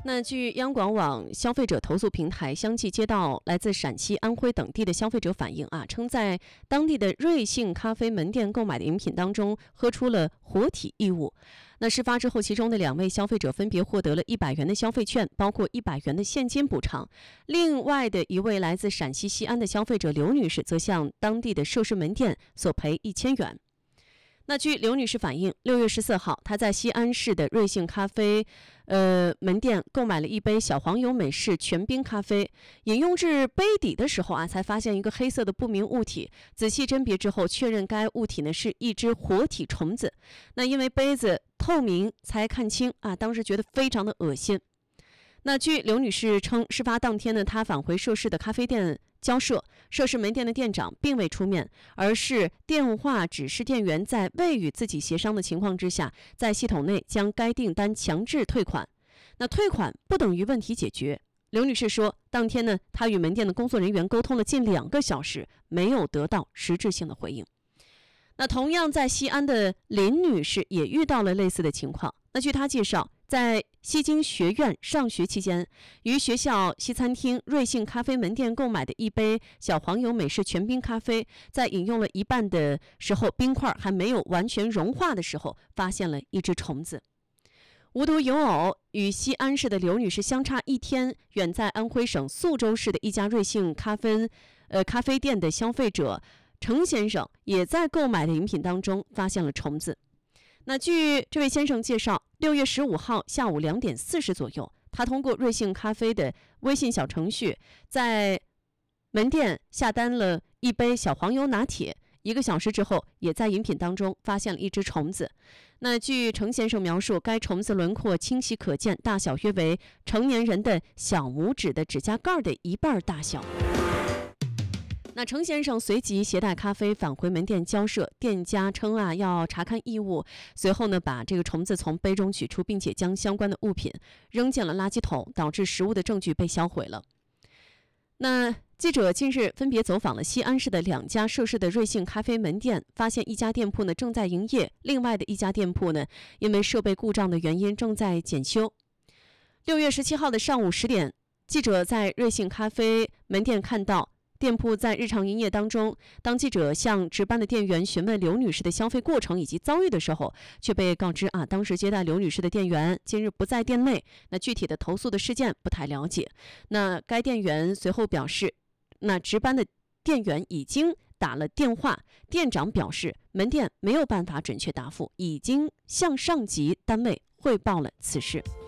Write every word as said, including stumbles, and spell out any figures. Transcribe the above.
那据央广网消费者投诉平台相继接到来自陕西、安徽等地的消费者反映啊，称在当地的瑞幸咖啡门店购买的饮品当中喝出了活体异物。那事发之后，其中的两位消费者分别获得了一百元的消费券，包括一百元的现金补偿。另外的一位来自陕西西安的消费者刘女士，则向当地的涉事门店索赔一千元。那据刘女士反映，六月十四号，她在西安市的瑞幸咖啡，呃门店购买了一杯小黄油美式全冰咖啡，饮用至杯底的时候啊，才发现一个黑色的不明物体。仔细甄别之后，确认该物体呢是一只活体虫子。那因为杯子透明，才看清啊，当时觉得非常的恶心。那据刘女士称，事发当天呢，她返回涉事的咖啡店交涉，涉事门店的店长并未出面，而是电话指示店员在未与自己协商的情况之下，在系统内将该订单强制退款。那退款不等于问题解决。刘女士说，当天呢，她与门店的工作人员沟通了近两个小时，没有得到实质性的回应。那同样在西安的林女士也遇到了类似的情况。那据她介绍，在西京学院上学期间，于学校西餐厅瑞幸咖啡门店购买的一杯小黄油美式全冰咖啡，在饮用了一半的时候，冰块还没有完全融化的时候，发现了一只虫子。无独有偶，与西安市的刘女士相差一天，远在安徽省宿州市的一家瑞幸咖啡呃咖啡店的消费者程先生，也在购买的饮品当中发现了虫子。那据这位先生介绍，六月十五号下午两点四十左右，他通过瑞幸咖啡的微信小程序，在门店下单了一杯小黄油拿铁。一个小时之后，也在饮品当中发现了一只虫子。那据程先生描述，该虫子轮廓清晰可见，大小约为成年人的小拇指的指甲盖的一半大小。那程先生随即携带咖啡返回门店交涉，店家称啊要查看异物，随后呢把这个虫子从杯中取出，并且将相关的物品扔进了垃圾桶，导致食物的证据被销毁了。那记者近日分别走访了西安市的两家涉事的瑞幸咖啡门店，发现一家店铺呢正在营业，另外的一家店铺呢因为设备故障的原因正在检修。六月十七号的上午十点，记者在瑞幸咖啡门店看到店铺在日常营业当中，当记者向值班的店员询问刘女士的消费过程以及遭遇的时候，却被告知啊，当时接待刘女士的店员今日不在店内，那具体的投诉的事件不太了解。那该店员随后表示，那值班的店员已经打了电话，店长表示门店没有办法准确答复，已经向上级单位汇报了此事。